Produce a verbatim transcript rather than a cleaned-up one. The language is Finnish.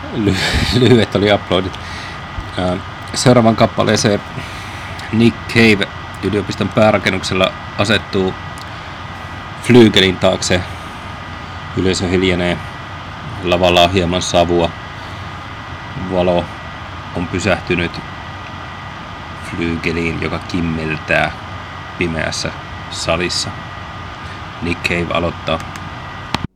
ly- lyhyet oli uploadit. Seuraavan kappaleeseen Nick Cave yliopiston päärakennuksella asettuu flyygelin taakse. Yleisö hiljenee. Lavalla on hieman savua. Valo on pysähtynyt flyygeliin, joka kimmeltää pimeässä salissa. Nick Cave aloittaa.